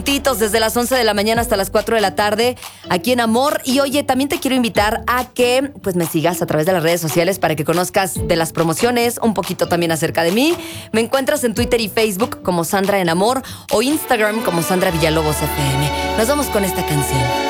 Desde las 11 de la mañana hasta las 4 de la tarde aquí en Amor. Y oye, también te quiero invitar a que pues me sigas a través de las redes sociales para que conozcas de las promociones, un poquito también acerca de mí. Me encuentras en Twitter y Facebook como Sandra en Amor o Instagram como Sandra Villalobos FM. Nos vamos con esta canción.